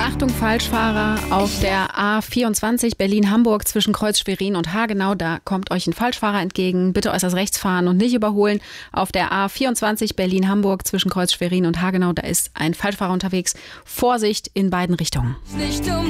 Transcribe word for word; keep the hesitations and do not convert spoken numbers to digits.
Achtung, Falschfahrer auf der A vierundzwanzig Berlin-Hamburg zwischen Kreuz-Schwerin und Hagenau. Da kommt euch ein Falschfahrer entgegen. Bitte äußerst rechts fahren und nicht überholen. Auf der A vierundzwanzig Berlin-Hamburg zwischen Kreuz-Schwerin und Hagenau, da ist ein Falschfahrer unterwegs. Vorsicht in beiden Richtungen. Nicht um